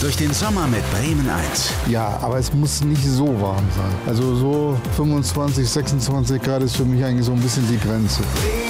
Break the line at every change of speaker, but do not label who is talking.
durch den Sommer mit Bremen 1.
Ja, aber es muss nicht so warm sein. Also so 25, 26 Grad ist für mich eigentlich so ein bisschen die Grenze.